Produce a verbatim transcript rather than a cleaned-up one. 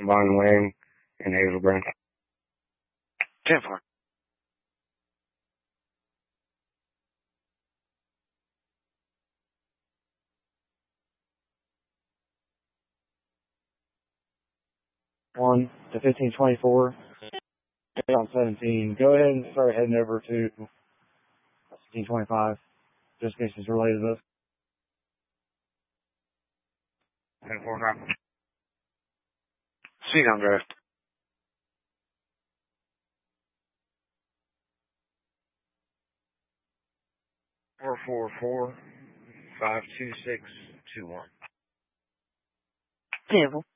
Vine Wing, and Hazel Brown. ten four. One to fifteen twenty-four. On seventeen. Go ahead and start heading over to fifteen twenty-five. Just in case it's related to this. ten four five. Speak on draft. Four four four five two six two one. Devil.